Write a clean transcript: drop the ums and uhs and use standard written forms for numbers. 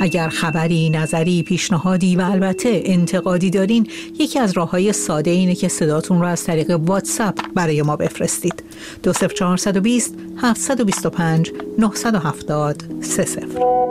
اگر خبری، نظری، پیشنهادی و البته انتقادی دارین، یکی از راه‌های ساده اینه که صداتون رو از طریق واتساپ برای ما بفرستید. 20420 725 970 30.